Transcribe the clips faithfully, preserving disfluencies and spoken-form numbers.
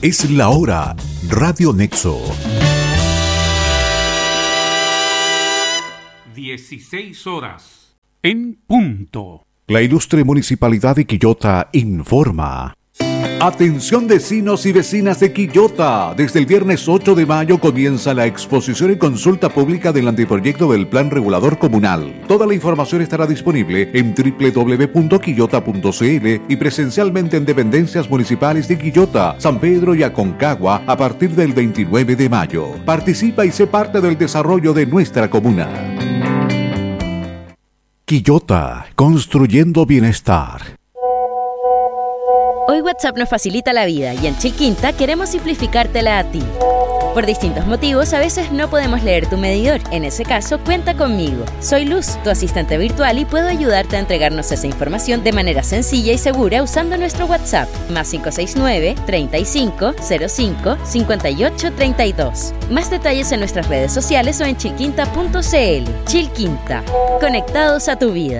Es la hora. Radio Nexo. dieciséis horas. En punto. La ilustre Municipalidad de Quillota informa. Atención vecinos y vecinas de Quillota. Desde el viernes ocho de mayo comienza la exposición y consulta pública del anteproyecto del Plan Regulador Comunal. Toda la información estará disponible en doble u doble u doble u punto quillota punto c l y presencialmente en dependencias municipales de Quillota, San Pedro y Aconcagua a partir del veintinueve de mayo. Participa y sé parte del desarrollo de nuestra comuna. Quillota, construyendo bienestar. Hoy WhatsApp nos facilita la vida y en Chilquinta queremos simplificártela a ti. Por distintos motivos, a veces no podemos leer tu medidor. En ese caso, cuenta conmigo. Soy Luz, tu asistente virtual, y puedo ayudarte a entregarnos esa información de manera sencilla y segura usando nuestro WhatsApp, más cinco seis nueve, treinta y cinco, cero cinco, cincuenta y ocho, treinta y dos. Más detalles en nuestras redes sociales o en chilquinta punto c l. Chilquinta, conectados a tu vida.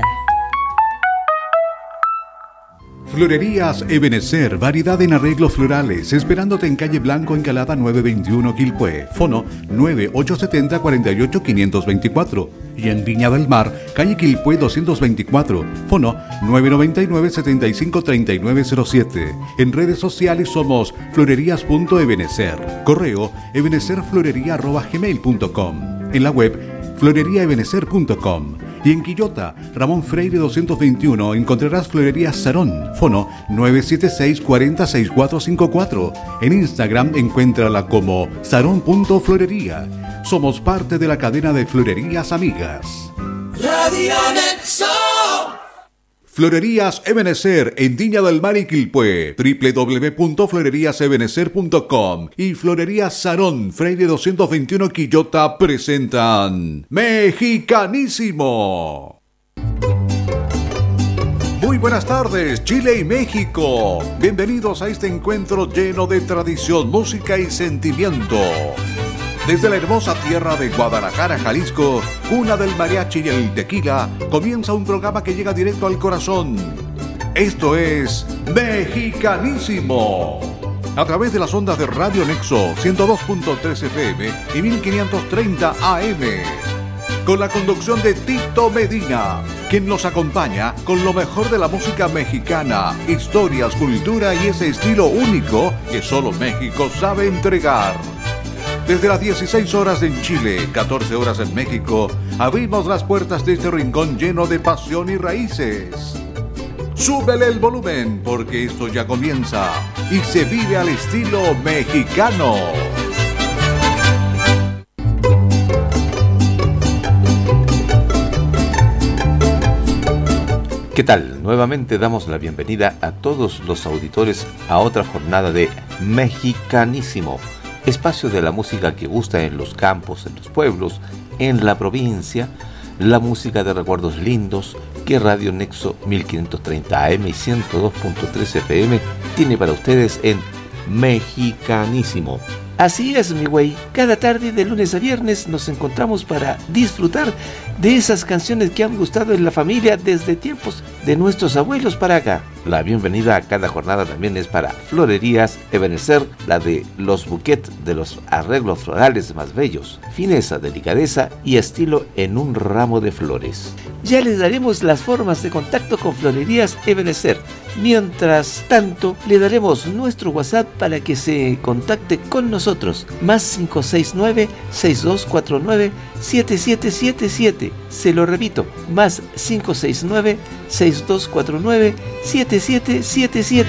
Florerías Ebenecer, variedad en arreglos florales, esperándote en calle Blanco, Encalada nueve veintiuno, Quilpué, fono nueve ocho siete cero, cuatro ocho cinco dos cuatro, y en Viña del Mar, calle Quilpué doscientos veinticuatro, fono nueve nueve nueve, siete cinco tres nueve cero siete. En redes sociales somos florerías.ebenecer, correo ebenecerflorería arroba gmail punto com, en la web floreríaebenecer punto com. Y en Quillota, Ramón Freire doscientos veintiuno, encontrarás Florería Sarón, fono nueve siete seis, cuatro cero, seis cuatro cinco cuatro. En Instagram, encuéntrala como sarón.florería. Somos parte de la cadena de Florerías Amigas. Radio Nexo. Florerías Ebenecer en Viña del Mar y Quilpué, doble u doble u doble u punto florerías ebenecer punto com y Florerías Sarón, Freire doscientos veintiuno, Quillota presentan Mexicanísimo. Muy buenas tardes, Chile y México. Bienvenidos a este encuentro lleno de tradición, música y sentimiento. Desde la hermosa tierra de Guadalajara, Jalisco, cuna del mariachi y el tequila, comienza un programa que llega directo al corazón. Esto es Mexicanísimo. A través de las ondas de Radio Nexo ciento dos punto tres F M y mil quinientos treinta A M. Con la conducción de Tito Medina, quien nos acompaña con lo mejor de la música mexicana, historias, cultura y ese estilo único que solo México sabe entregar. Desde las dieciséis horas en Chile, catorce horas en México, abrimos las puertas de este rincón lleno de pasión y raíces. Súbele el volumen porque esto ya comienza y se vive al estilo mexicano. ¿Qué tal? Nuevamente damos la bienvenida a todos los auditores a otra jornada de Mexicanísimo, espacio de la música que gusta en los campos, en los pueblos, en la provincia, la música de recuerdos lindos que Radio Nexo mil quinientos treinta A M y ciento dos punto tres F M tiene para ustedes en Mexicanísimo. Así es, mi güey. Cada tarde de lunes a viernes nos encontramos para disfrutar de esas canciones que han gustado en la familia desde tiempos de nuestros abuelos para acá. La bienvenida a cada jornada también es para Florerías Ebenecer, la de los buquets de los arreglos florales más bellos, fineza, delicadeza y estilo en un ramo de flores. Ya les daremos las formas de contacto con Florerías Ebenecer. Mientras tanto, le daremos nuestro WhatsApp para que se contacte con nosotros, más cinco seis nueve, seis dos cuatro nueve, siete siete siete siete. Se lo repito, más cinco seis nueve, seis dos cuatro nueve, siete siete siete siete.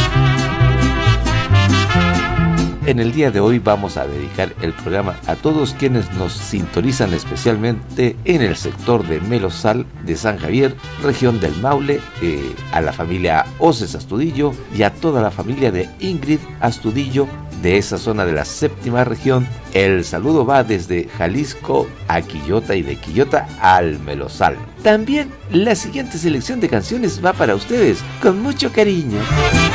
En el día de hoy vamos a dedicar el programa a todos quienes nos sintonizan, especialmente en el sector de Melosal de San Javier, región del Maule, eh, a la familia Oces Astudillo y a toda la familia de Ingrid Astudillo de esa zona de la séptima región. El saludo va desde Jalisco a Quillota y de Quillota al Melosal. También la siguiente selección de canciones va para ustedes con mucho cariño.